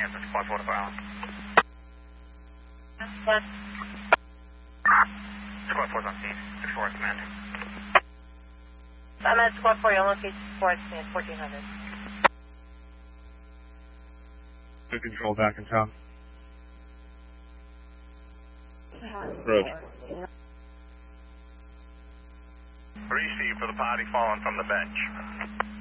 answer, Squad 4 to Island. Yes. Squad 4's on scene, 6-4 command. I'm at Squad 4, you're located 4 at 1400. Good control back in town. Roger. Receive for the party falling from the bench.